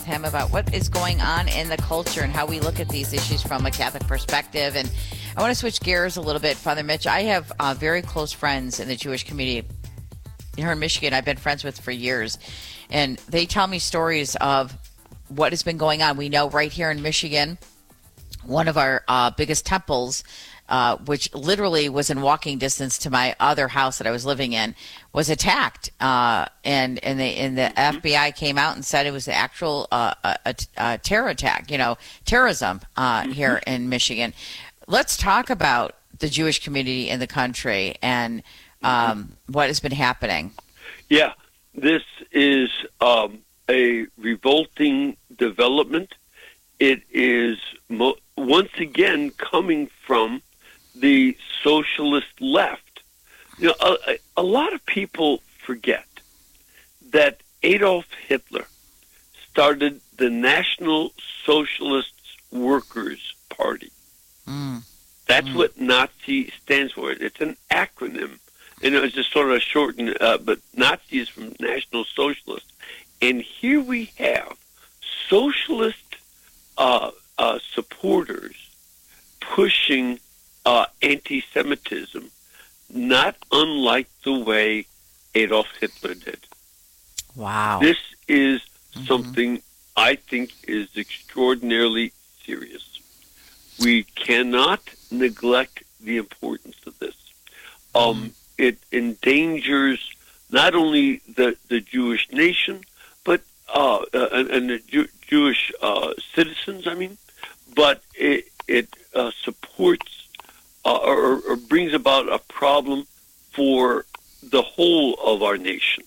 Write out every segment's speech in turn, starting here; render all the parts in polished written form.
him about what is going on in the culture and how we look at these issues from a Catholic perspective. And I want to switch gears a little bit, Father Mitch. I have very close friends in the Jewish community here in Michigan. I've been friends with for years, and they tell me stories of what has been going on. We know right here in Michigan, one of our biggest temples, which literally was in walking distance to my other house that I was living in, was attacked. And the FBI came out and said it was the actual terror attack, terrorism here in Michigan. Let's talk about the Jewish community in the country and what has been happening. Yeah, this is a revolting development. It is once again coming from the socialist left. A lot of people forget that Adolf Hitler started the National Socialist Workers' Party. That's what Nazi stands for. It's an acronym. It's just sort of shortened, but Nazi is from National Socialist. And here we have socialist supporters pushing anti-Semitism, not unlike the way Adolf Hitler did. Wow. This is something I think is extraordinarily serious. We cannot neglect the importance of this. It endangers not only the Jewish nation, but and the Jewish citizens, but it supports or brings about a problem for the whole of our nation.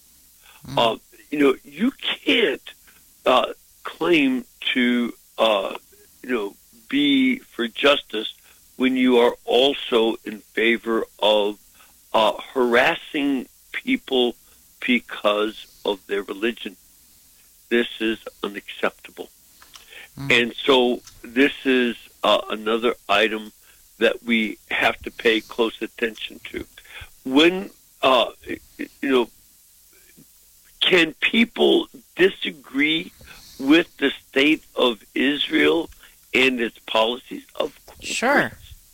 You can't claim to be for justice when you are also in favor of harassing people because of their religion. This is unacceptable. And so this is another item that we have to pay close attention to. When, can people disagree with the state of Israel and its policies? Of course. Sure.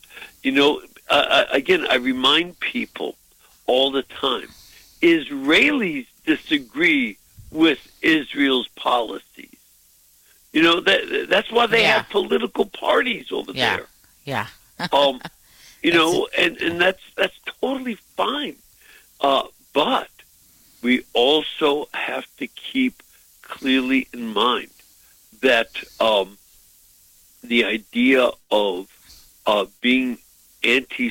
Again, I remind people all the time, Israelis disagree with Israel's policies. That's why they have political parties over there. Yeah. And that's totally fine. But we also have to keep clearly in mind that the idea of being